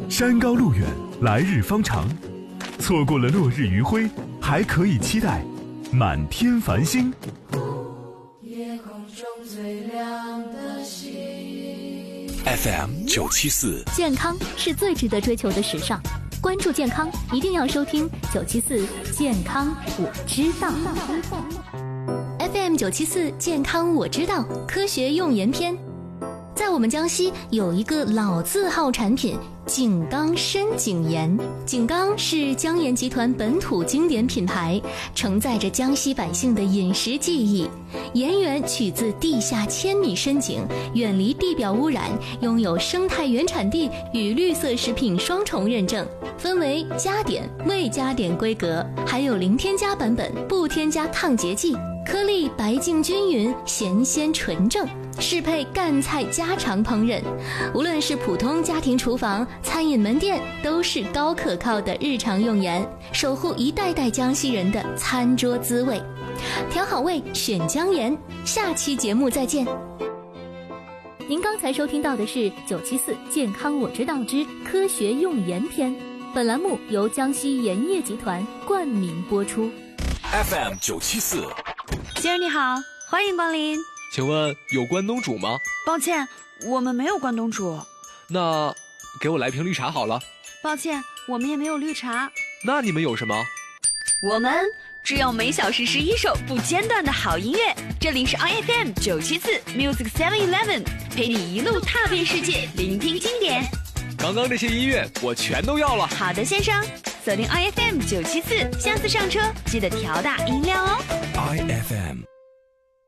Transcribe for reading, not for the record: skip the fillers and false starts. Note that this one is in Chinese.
山高路远，来日方长。错过了落日余晖，还可以期待满天繁星。 夜空中最亮的星。 FM 974， 健康是最值得追求的时尚。关注健康，一定要收听974健康我知道。FM 974健康我知道，科学用盐篇。在我们江西有一个老字号产品井冈参井盐。井冈是江盐集团本土经典品牌，承载着江西百姓的饮食记忆。盐源取自地下1000米深井，远离地表污染，拥有生态原产地与绿色食品双重认证，分为加碘、未加碘规格，还有零添加版本，不添加抗结剂，颗粒白净均匀，咸鲜纯正，适配赣菜家常烹饪。无论是普通家庭厨房、餐饮门店，都是高可靠的日常用盐，守护一代代江西人的餐桌滋味。调好味，选江盐。下期节目再见。您刚才收听到的是974健康我知道之科学用盐篇，本栏目由江西盐业集团冠名播出。 FM 974。 先生你好，欢迎光临。 请问有关东煮吗？ 抱歉，我们没有关东煮。 那给我来瓶绿茶好了。 抱歉，我们也没有绿茶。 那你们有什么？ 我们只有每小时11首不间断的好音乐。这里是 IFM 974 Music 711，陪你一路踏遍世界，聆听经典。 刚刚这些音乐我全都要了。 好的，先生，锁定 IFM 974，下次上车记得调大音量哦。 IFM